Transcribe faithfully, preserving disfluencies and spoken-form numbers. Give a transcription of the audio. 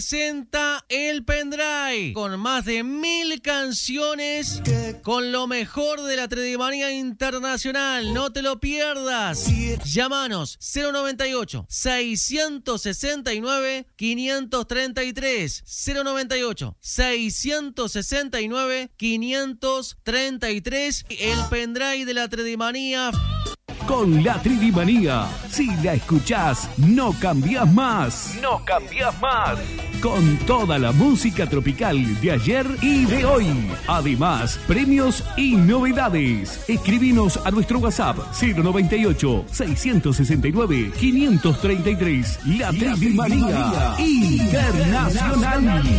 presenta el pendrive con más de mil canciones con lo mejor de la Tredimanía Internacional. No te lo pierdas. Llámanos cero noventa y ocho, seiscientos sesenta y nueve, quinientos treinta y tres. cero noventa y ocho, seiscientos sesenta y nueve, quinientos treinta y tres. El pendrive de la Tredimanía. Con la Tredimanía, si la escuchás, no cambiás más. No cambiás más. Con toda la música tropical de ayer y de hoy. Además, premios y novedades. Escribinos a nuestro WhatsApp cero noventa y ocho, seiscientos sesenta y nueve, quinientos treinta y tres. La Tredimanía Internacional.